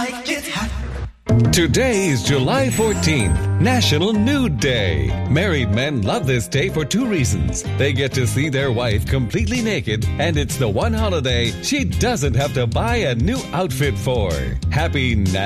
like it hot. Today is July 14th, National Nude Day. Married men love this day for two reasons. They get to see their wife completely naked, and it's the one holiday she doesn't have to buy a new outfit for. Happy